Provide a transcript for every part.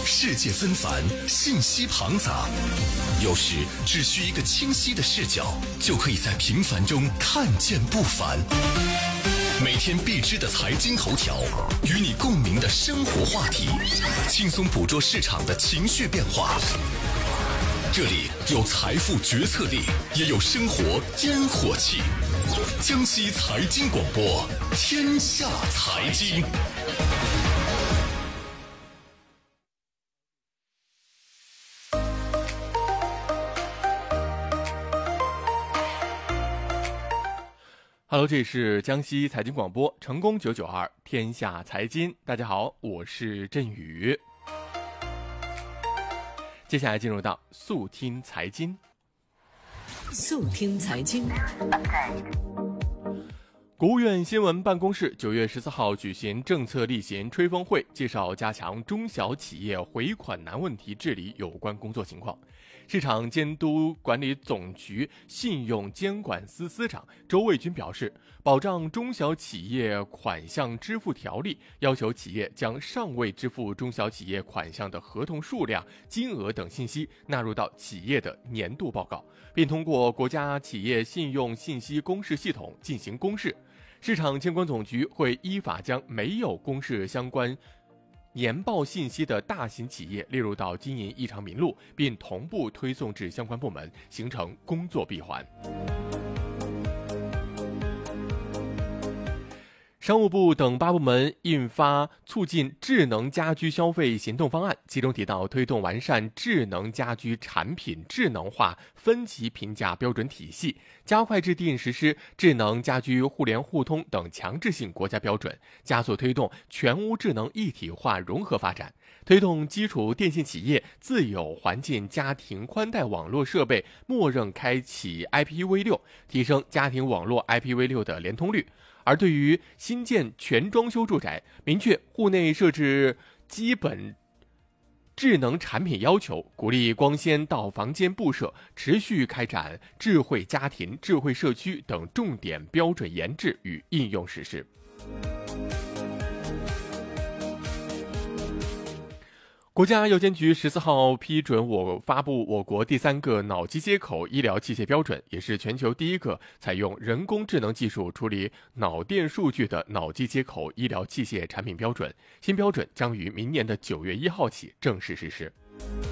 世界纷繁，信息庞杂，有时只需一个清晰的视角，就可以在平凡中看见不凡。每天必知的财经头条，与你共鸣的生活话题，轻松捕捉市场的情绪变化。这里有财富决策力，也有生活烟火气。江西财经广播，天下财经。 Hello， 这里是江西财经广播，成功992天下财经。大家好，我是振宇。接下来进入到速听财经。 速听财经。 国务院新闻办公室9月14号举行政策例行吹风会，介绍加强中小企业回款难问题治理有关工作情况。市场监督管理总局信用监管司司长周卫军表示，保障中小企业款项支付条例要求企业将尚未支付中小企业款项的合同数量、金额等信息纳入到企业的年度报告，并通过国家企业信用信息公示系统进行公示。市场监管总局会依法将没有公示相关年报信息的大型企业列入到经营异常名录，并同步推送至相关部门，形成工作闭环。商务部等8部门印发促进智能家居消费行动方案，其中提到推动完善智能家居产品智能化分级评价标准体系，加快制定实施智能家居互联互通等强制性国家标准，加速推动全屋智能一体化融合发展，推动基础电信企业自有环境家庭宽带网络设备默认开启 IPv6， 提升家庭网络 IPv6 的连通率。而对于新建全装修住宅，明确户内设置基本智能产品要求，鼓励光纤到房间布设，持续开展智慧家庭、智慧社区等重点标准研制与应用实施。国家药监局14号批准发布我国第3个脑机接口医疗器械标准，也是全球第1个采用人工智能技术处理脑电数据的脑机接口医疗器械产品标准。新标准将于明年的9月1号起正式实施。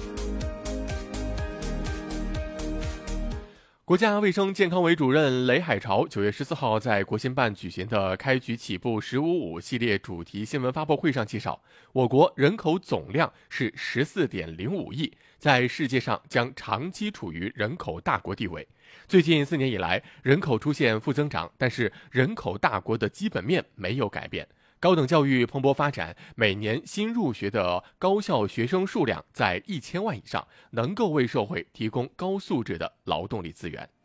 国家卫生健康委主任雷海潮9月14号在国新办举行的开局起步“1055”系列主题新闻发布会上介绍，我国人口总量是14.05亿，在世界上将长期处于人口大国地位。最近4年以来，人口出现负增长，但是人口大国的基本面没有改变。高等教育蓬勃发展，每年新入学的高校学生数量在1000万以上，能够为社会提供高素质的劳动力资源。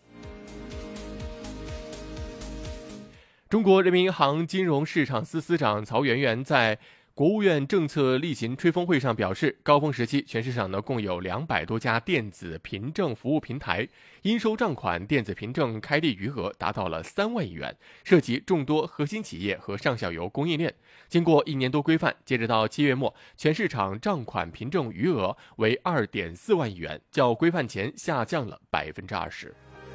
中国人民银行金融市场司司长曹媛媛在国务院政策例行吹风会上表示，高峰时期全市场共有200多家电子凭证服务平台，应收账款电子凭证开立余额达到了3万亿元，涉及众多核心企业和上下游供应链。经过1年多规范，截止到7月末，全市场账款凭证余额为2.4万亿元，较规范前下降了20%。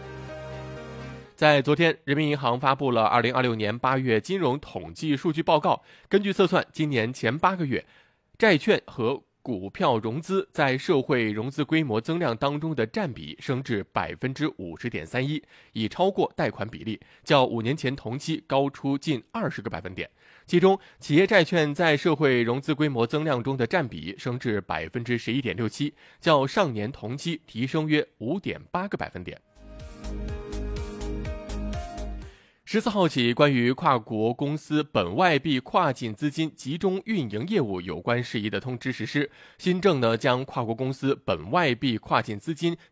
在昨天，人民银行发布了2026年8月金融统计数据报告。根据测算，今年前8个月，债券和股票融资在社会融资规模增量当中的占比升至50.31%，已超过贷款比例，较5年前同期高出近20个百分点。其中，企业债券在社会融资规模增量中的占比升至11.67%，较上年同期提升约5.8个百分点。14号起，关于跨国公司本外币跨境资金集中运营业务有关事宜的通知实施。新政将跨国公司本外币跨境资金